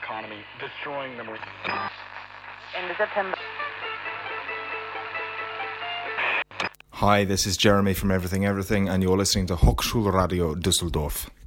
economy, destroying the marine. In September. Hi, this is Jeremy from Everything Everything, and you're listening to Hochschulradio Düsseldorf.